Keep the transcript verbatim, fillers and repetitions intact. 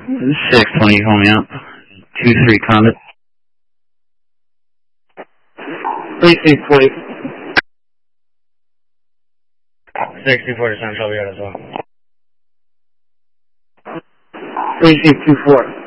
six twenty, call me up. two three Condit. three six forty. sixty forty Central, we got as well. three six two four.